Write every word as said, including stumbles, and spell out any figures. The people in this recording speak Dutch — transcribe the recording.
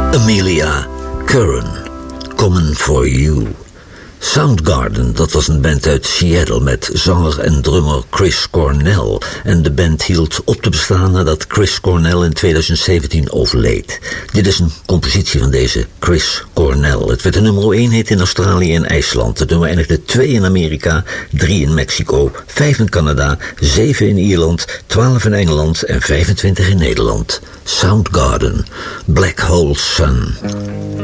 Amelia Curran, Coming for You. Soundgarden, dat was een band uit Seattle met zanger en drummer Chris Cornell. En de band hield op te bestaan nadat Chris Cornell in twintig zeventien overleed. Dit is een compositie van deze Chris Cornell. Het werd een nummer één hit in Australië en IJsland. Het nummer eindigde twee in Amerika, drie in Mexico, vijf in Canada, zeven in Ierland, twaalf in Engeland en vijfentwintig in Nederland. Soundgarden, Black Hole Sun.